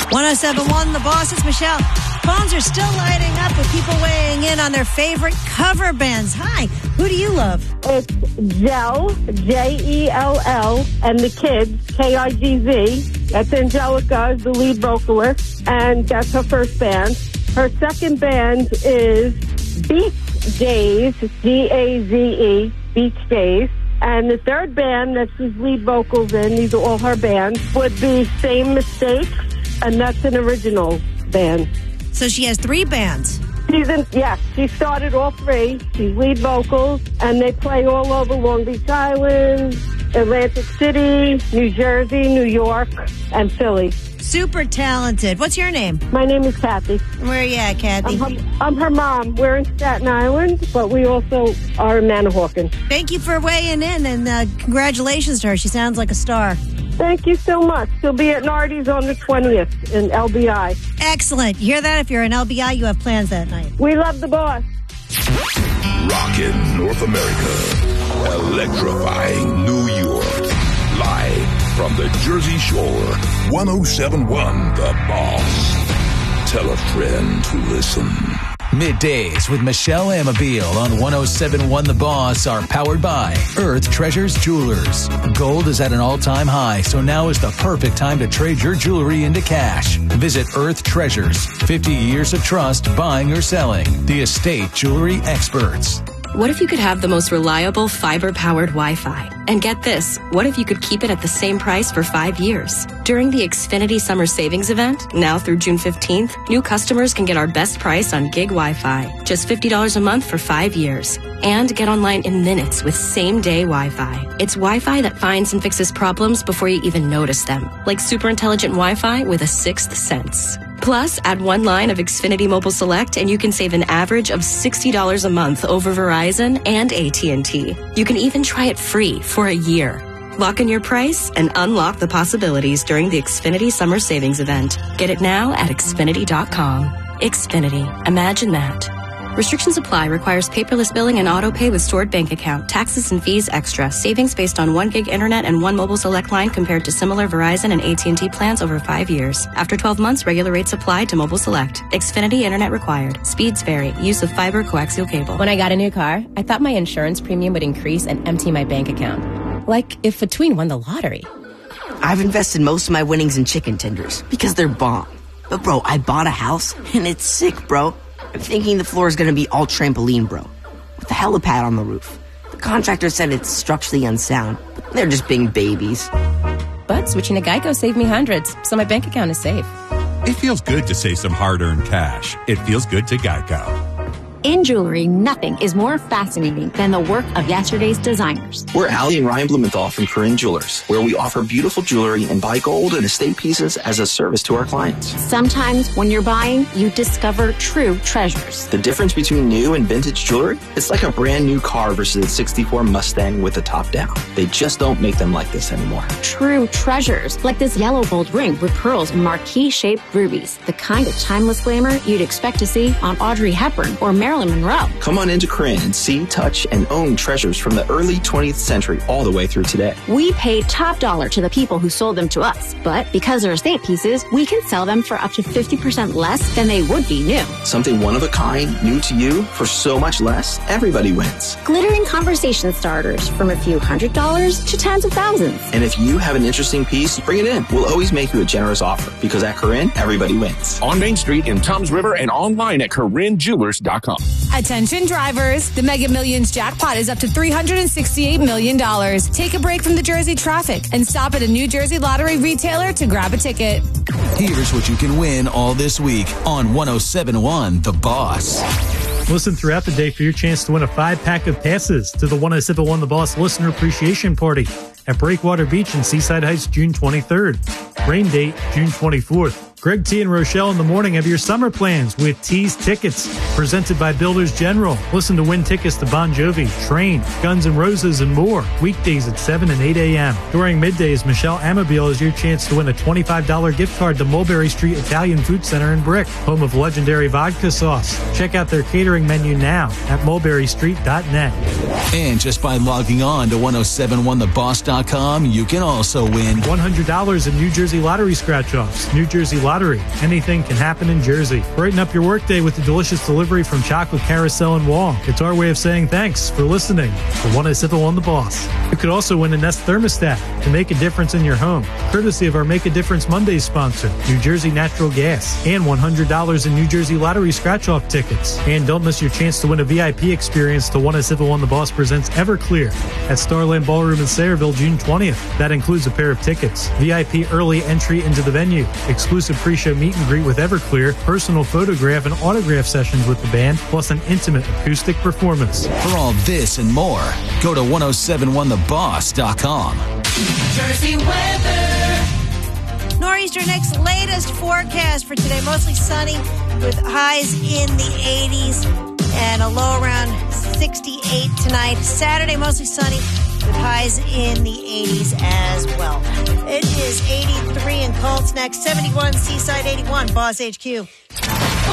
1071 The Boss. It's Michelle. Phones are still lighting up with people weighing in on their favorite cover bands. Hi, who do you love? It's Jell, Jell, and the Kids, Kigz. That's Angelica, the lead vocalist, and that's her first band. Her second band is Beach Days, Daze, Beach Days. And the third band that she's lead vocals in, these are all her bands, would be Same Mistakes, and that's an original band. So she has 3 bands. She started all 3. She's lead vocals, and they play all over Long Beach Island, Atlantic City, New Jersey, New York, and Philly. Super talented. What's your name? My name is Kathy. Where are you at, Kathy? I'm her mom. We're in Staten Island, but we also are in Manahawkin. Thank you for weighing in, and congratulations to her. She sounds like a star. Thank you so much. She'll be at Nardi's on the 20th in LBI. Excellent. You hear that? If you're in LBI, you have plans that night. We love the boss. Rockin' North America. Electrifying New York. Live from the Jersey Shore. 1071 The Boss. Tell a friend to listen. Middays with Michelle Amabile on 1071 The Boss are powered by Earth Treasures Jewelers. Gold is at an all-time high, so now is the perfect time to trade your jewelry into cash. Visit Earth Treasures. 50 years of trust buying or selling. The estate jewelry experts. What if you could have the most reliable fiber-powered Wi-Fi? And get this, what if you could keep it at the same price for 5 years? During the Xfinity Summer Savings Event, now through June 15th, new customers can get our best price on gig Wi-Fi, just $50 a month for 5 years. And get online in minutes with same-day Wi-Fi. It's Wi-Fi that finds and fixes problems before you even notice them, like super intelligent Wi-Fi with a 6th sense. Plus, add 1 line of Xfinity Mobile Select and you can save an average of $60 a month over Verizon and AT&T. You can even try it free for a year. Lock in your price and unlock the possibilities during the Xfinity Summer Savings Event. Get it now at Xfinity.com. Xfinity. Imagine that. Restrictions apply. Requires paperless billing and auto pay with stored bank account. Taxes and fees extra. Savings based on 1 gig internet and 1 mobile select line compared to similar Verizon and AT&T plans over 5 years. After 12 months, regular rates apply to mobile select. Xfinity internet required. Speeds vary. Use of fiber coaxial cable. When I got a new car, I thought my insurance premium would increase and empty my bank account. Like if Between won the lottery. I've invested most of my winnings in chicken tenders because they're bomb. But bro, I bought a house and it's sick, bro. I'm thinking the floor is going to be all trampoline, bro, with a helipad on the roof. The contractor said it's structurally unsound, but they're just being babies. But switching to Geico saved me hundreds, so my bank account is safe. It feels good to save some hard-earned cash. It feels good to Geico. In jewelry, nothing is more fascinating than the work of yesterday's designers. We're Allie and Ryan Blumenthal from Corinne Jewelers, where we offer beautiful jewelry and buy gold and estate pieces as a service to our clients. Sometimes when you're buying, you discover true treasures. The difference between new and vintage jewelry, it's like a brand new car versus a 64 Mustang with the top down. They just don't make them like this anymore. True treasures, like this yellow gold ring with pearls and marquise-shaped rubies. The kind of timeless glamour you'd expect to see on Audrey Hepburn or Marilyn Monroe. Come on into Corinne and see, touch, and own treasures from the early 20th century all the way through today. We paid top dollar to the people who sold them to us, but because they're estate pieces, we can sell them for up to 50% less than they would be new. Something one of a kind, new to you, for so much less, everybody wins. Glittering conversation starters from a few $100s to tens of thousands. And if you have an interesting piece, bring it in. We'll always make you a generous offer because at Corinne, everybody wins. On Main Street in Toms River and online at CorinneJewelers.com. Attention drivers, the Mega Millions jackpot is up to $368 million. Take a break from the Jersey traffic and stop at a New Jersey Lottery retailer to grab a ticket. Here's what you can win all this week on 1071 The Boss. Listen throughout the day for your chance to win a 5-pack of passes to the 1071 The Boss Listener Appreciation Party at Breakwater Beach in Seaside Heights, June 23rd. Rain date, June 24th. Greg T. and Rochelle in the morning have your summer plans with T's Tickets, presented by Builders General. Listen to win tickets to Bon Jovi, Train, Guns N' Roses, and more. Weekdays at 7 and 8 a.m. During middays, Michelle Amabile is your chance to win a $25 gift card to Mulberry Street Italian Food Center in Brick, home of legendary vodka sauce. Check out their catering menu now at mulberrystreet.net. And just by logging on to 1071theboss.com, you can also win $100 in New Jersey Lottery scratch-offs. New Jersey Lottery Lottery. Anything can happen in Jersey. Brighten up your workday with the delicious delivery from Chocolate Carousel and Wong. It's our way of saying thanks for listening to 1071 The Boss. You could also win a Nest thermostat to make a difference in your home, courtesy of our Make a Difference Mondays sponsor, New Jersey Natural Gas, and $100 in New Jersey Lottery scratch-off tickets. And don't miss your chance to win a VIP experience to 1071 The Boss presents Everclear at Starland Ballroom in Sayreville, June 20th. That includes a pair of tickets, VIP early entry into the venue, exclusive pre-show meet and greet with Everclear, personal photograph and autograph sessions with the band, plus an intimate acoustic performance. For all this and more, go to 1071theboss.com. Jersey weather. Nor'easter Nick's latest forecast for today. Mostly sunny with highs in the 80s and a low around 68 tonight. Saturday, mostly sunny with highs in the 80s as well. It is 83 in Colts next, 71 Seaside, 81 Boss HQ.